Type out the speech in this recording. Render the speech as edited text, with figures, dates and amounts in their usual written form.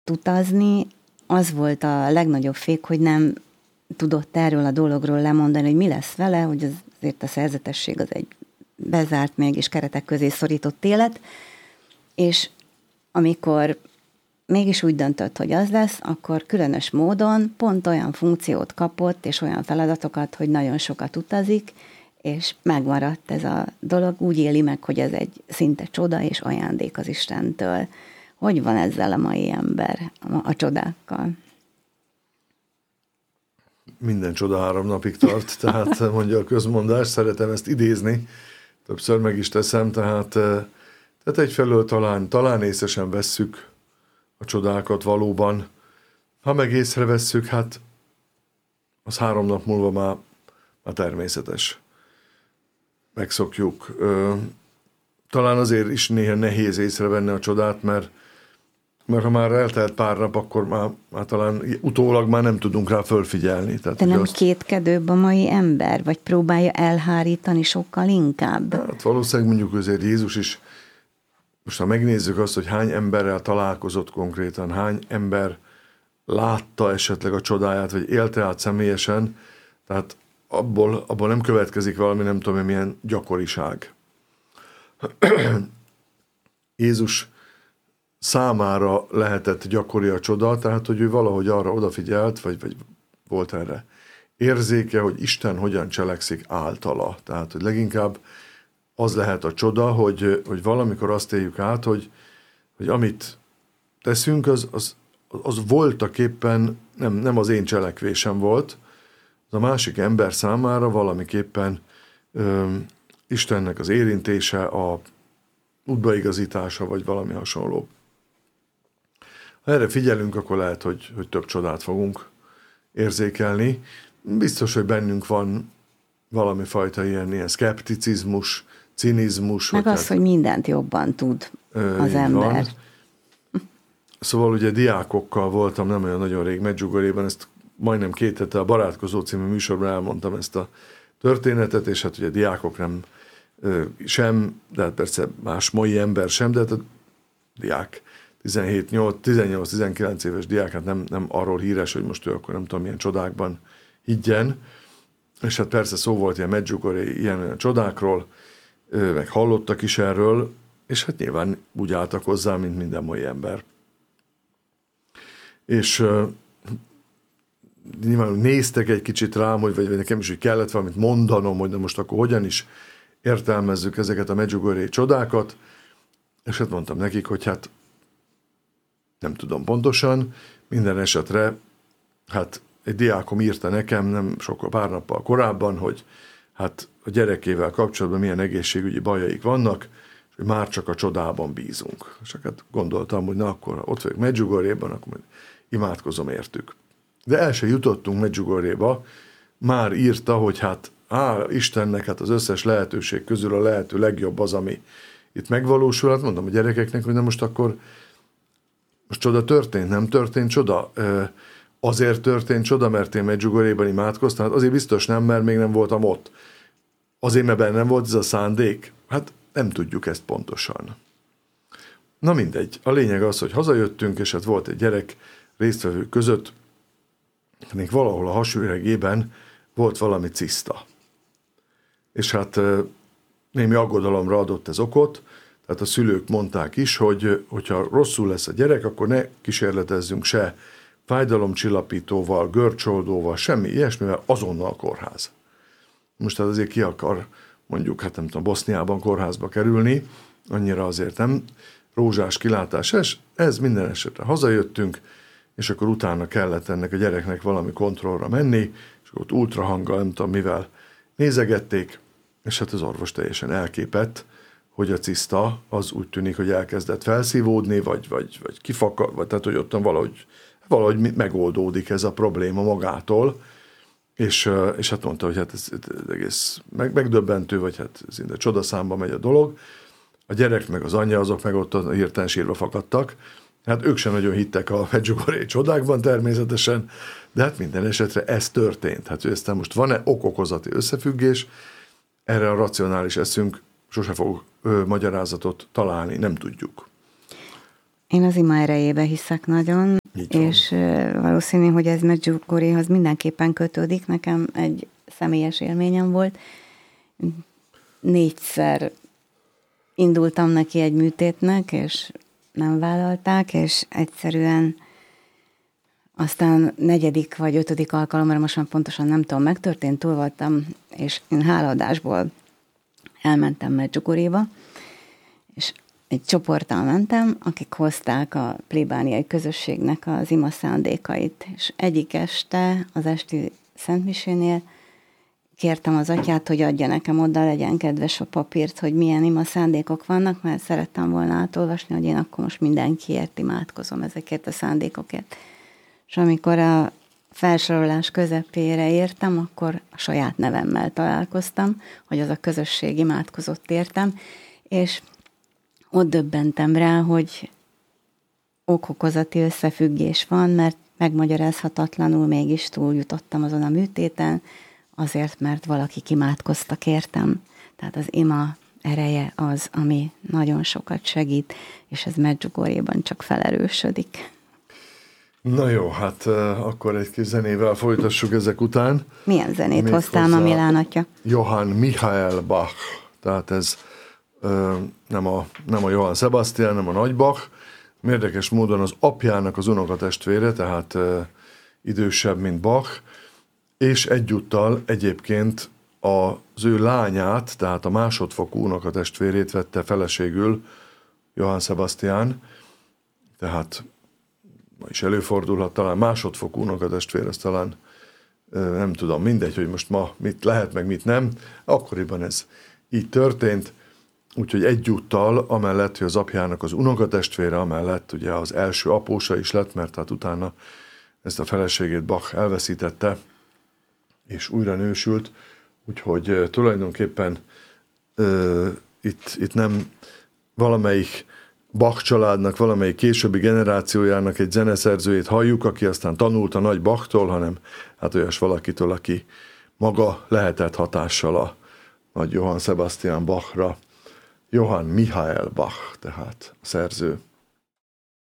utazni, az volt a legnagyobb fék, hogy nem tudott erről a dologról lemondani, hogy mi lesz vele, hogy azért a szerzetesség az egy bezárt, mégis keretek közé szorított élet, és amikor mégis úgy döntött, hogy az lesz, akkor különös módon pont olyan funkciót kapott, és olyan feladatokat, hogy nagyon sokat utazik, és megmaradt ez a dolog, úgy éli meg, hogy ez egy szinte csoda és ajándék az Istentől. Hogy van ezzel a mai ember, a csodákkal? Minden csoda 3 napig tart, tehát mondja a közmondás, szeretem ezt idézni, többször meg is teszem, tehát egyfelől talán észesen vesszük a csodákat valóban. Ha meg észrevesszük, hát az 3 nap múlva már természetes. Megszokjuk. Talán azért is néha nehéz észrevenni a csodát, mert ha már eltelt pár nap, akkor már talán utólag már nem tudunk rá fölfigyelni. Tehát, de nem kétkedőbb a mai ember, vagy próbálja elhárítani sokkal inkább? Hát valószínűleg mondjuk azért Jézus is, most ha megnézzük azt, hogy hány emberrel találkozott konkrétan, hány ember látta esetleg a csodáját, vagy élte át személyesen, tehát abból nem következik valami, nem tudom, milyen gyakoriság. Jézus számára lehetett gyakori a csoda, tehát, hogy ő valahogy arra odafigyelt, vagy volt erre érzéke, hogy Isten hogyan cselekszik általa. Tehát, hogy leginkább az lehet a csoda, hogy valamikor azt éljük át, hogy amit teszünk, az voltaképpen nem az én cselekvésem volt, az a másik ember számára valamiképpen Istennek az érintése, a útbaigazítása, vagy valami hasonló. Ha erre figyelünk, akkor lehet, hogy több csodát fogunk érzékelni. Biztos, hogy bennünk van valami fajta ilyen szkepticizmus, cinizmus. Meg az, hogy mindent jobban tud az ember. Van. Szóval ugye diákokkal voltam nem olyan nagyon rég Medjugorjében, ezt majdnem 2 hete a Barátkozó című műsorban elmondtam ezt a történetet, és hát ugye diákok nem sem, de hát persze más mai ember sem, de hát a diák 18-19 éves diák, hát nem arról híres, hogy most ő akkor nem tudom milyen csodákban higgyen, és hát persze szó volt ilyen Medjugorje ilyen csodákról, meg hallottak is erről, és hát nyilván úgy álltak hozzá, mint minden mai ember. És nyilván néztek egy kicsit rám, vagy nekem is, hogy kellett valamit mondanom, hogy de most akkor hogyan is értelmezzük ezeket a Medjugorje csodákat, és hát mondtam nekik, hogy hát nem tudom pontosan, minden esetre, hát egy diákom írta nekem nem sokkal pár nappal korábban, hogy hát a gyerekével kapcsolatban milyen egészségügyi bajaik vannak, és hogy már csak a csodában bízunk. És hát gondoltam, hogy na akkor ott vagyok Medjugorjében, akkor imádkozom értük. De el se jutottunk Medjugorjéba, már írta, hogy hát Istennek hát az összes lehetőség közül a lehető legjobb az, ami itt megvalósul. Hát mondom a gyerekeknek, hogy na most akkor most csoda történt, nem történt csoda? Azért történt csoda, mert én Medjugorjében imádkoztam? Hát azért biztos nem, mert még nem voltam ott. Azért, mert bennem volt ez a szándék? Hát nem tudjuk ezt pontosan. Na mindegy. A lényeg az, hogy hazajöttünk, és hát volt egy gyerek résztvevők között, még valahol a hasüregében volt valami ciszta. És hát némi aggodalomra adott ez okot, tehát a szülők mondták is, hogy hogyha rosszul lesz a gyerek, akkor ne kísérletezzünk se fájdalomcsillapítóval, görcsoldóval, semmi ilyesmivel, azonnal kórház. Most hát azért ki akar mondjuk, hát nem tudom, Boszniában kórházba kerülni, annyira azért nem rózsás kilátás. Ez minden esetre hazajöttünk, és akkor utána kellett ennek a gyereknek valami kontrollra menni, és ott ultrahanggal, nem tudom mivel nézegették, és hát az orvos teljesen elképett, hogy a ciszta az úgy tűnik, hogy elkezdett felszívódni, vagy kifakad, vagy tehát, hogy ott valahogy megoldódik ez a probléma magától, és hát mondta, hogy hát ez egész megdöbbentő, vagy hát szinte csodaszámba megy a dolog. A gyerek meg az anyja, azok meg ott hirtelen sírva fakadtak. Hát ők sem nagyon hittek a Medjugorje csodákban természetesen, de hát minden esetre ez történt. Hát hogy aztán most van-e ok-okozati összefüggés, erre a racionális eszünk sose fog magyarázatot találni, nem tudjuk. Én az ima erejébe hiszek nagyon, és valószínű, hogy ez Medjugorjehoz mindenképpen kötődik. Nekem egy személyes élményem volt. 4-szer indultam neki egy műtétnek, és nem vállalták, és egyszerűen aztán 4. vagy 5. alkalomra, most már pontosan nem tudom, megtörtént, túl voltam, és én hálaadásból elmentem Medjugorjéba, és egy csoporttal mentem, akik hozták a plébániai közösségnek az ima szándékait, és egyik este az esti szentmisénél kértem az atyát, hogy adja nekem oda, legyen kedves a papírt, hogy milyen ima szándékok vannak, mert szerettem volna átolvasni, hogy én akkor most mindenkiért imádkozom ezekért a szándékokért. És amikor a felsorolás közepére értem, akkor a saját nevemmel találkoztam, hogy az a közösség imádkozott értem, és ott döbbentem rá, hogy ok-okozati összefüggés van, mert megmagyarázhatatlanul mégis túljutottam azon a műtéten, azért, mert valakik imádkoztak értem. Tehát az ima ereje az, ami nagyon sokat segít, és ez Medjugorjéban csak felerősödik. Na jó, hát akkor egy kis zenével folytassuk ezek után. Milyen zenét hoztál ma, Milán atya? Johann Michael Bach, tehát ez nem a Johann Sebastian, nem a Nagy Bach. Érdekes módon az apjának az unokatestvére, tehát idősebb, mint Bach, és egyúttal egyébként az ő lányát, tehát a másodfokú unokatestvérét vette feleségül Johann Sebastian, tehát ma is előfordulhat, talán másodfokú unokatestvér, ez talán nem tudom, mindegy, hogy most ma mit lehet, meg mit nem. Akkoriban ez így történt, úgyhogy egyúttal, amellett, hogy az apjának az unokatestvére, amellett ugye az első apósa is lett, mert hát utána ezt a feleségét Bach elveszítette, és újra nősült, úgyhogy tulajdonképpen itt nem valamelyik Bach családnak, valamelyik későbbi generációjának egy zeneszerzőjét halljuk, aki aztán tanult a nagy Bachtól, hanem hát olyas valakitől, aki maga lehetett hatással a nagy Johann Sebastian Bachra. Johann Michael Bach, tehát a szerző.